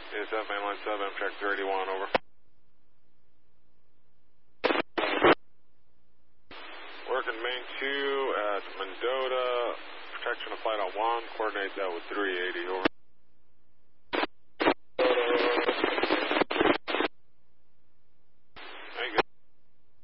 ASF mainline 7, check 381, over. Working main 2 at Mendota, protection of flight on 1, coordinate that with 380, over.